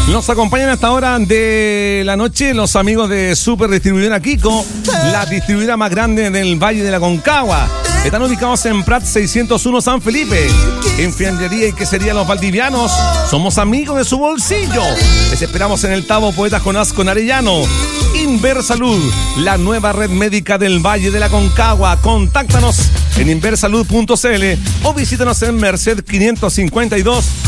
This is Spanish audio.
Nos acompañan hasta hora de la noche los amigos de Super Distribuidora Kiko, la distribuidora más grande del Valle de la Concagua. Están ubicados en Prat 601 San Felipe. En Fiambrería y Quesería Los Valdivianos, somos amigos de su bolsillo. Les esperamos en el Tabo Poetas Jonás con Arellano. Inversalud, la nueva red médica del Valle de la Concagua. Contáctanos en inversalud.cl o visítanos en Merced 552